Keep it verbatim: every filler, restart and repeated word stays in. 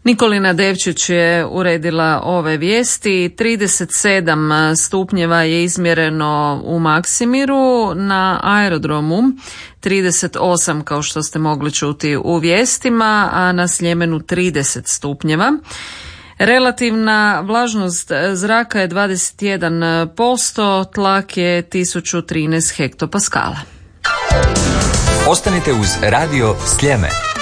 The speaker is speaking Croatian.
Nikolina Devčić je uredila ove vijesti. trideset sedam stupnjeva je izmjereno u Maksimiru, na aerodromu trideset osam kao što ste mogli čuti u vijestima, a na Sljemenu trideset stupnjeva. Relativna vlažnost zraka je dvadeset jedan posto, tlak je tisuću trinaest hektopaskala. Ostanite uz Radio Sljeme.